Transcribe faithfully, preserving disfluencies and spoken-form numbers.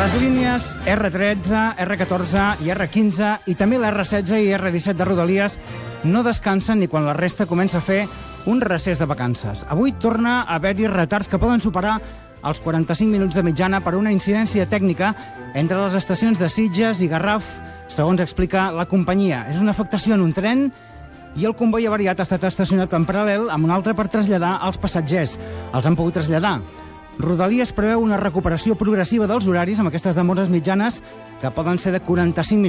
Les línies erre tretze, erre catorze i erre quinze i també l'erre setze i erre disset de Rodalies no descansen ni quan la resta comença a fer un recés de vacances. Avui torna a haver-hi retards que poden superar els quaranta-cinc minuts de mitjana per una incidència tècnica entre les estacions de Sitges i Garraf, segons explica la companyia. És una afectació en un tren i el comboi avariat ha estat estacionat en paral·lel amb un altre per traslladar els passatgers. Els han pogut traslladar. Rodalies preveu una recuperació progressiva dels horaris amb aquestes demores mitjanes que poden ser de quaranta-cinc minuts.